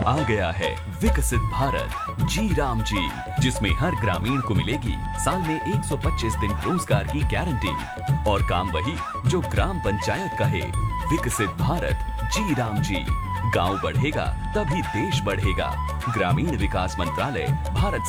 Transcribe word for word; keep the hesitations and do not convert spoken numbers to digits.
आ गया है विकसित भारत जी राम जी, जिसमें हर ग्रामीण को मिलेगी साल में एक सौ पच्चीस दिन रोजगार की गारंटी और काम वही जो ग्राम पंचायत कहे। विकसित भारत जी राम जी, गांव बढ़ेगा तभी देश बढ़ेगा। ग्रामीण विकास मंत्रालय, भारत